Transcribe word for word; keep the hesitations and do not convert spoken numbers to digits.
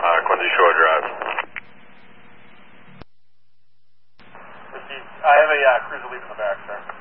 Uh, Quincy Shore Drive. I have a uh, cruiser leaving the back, sir.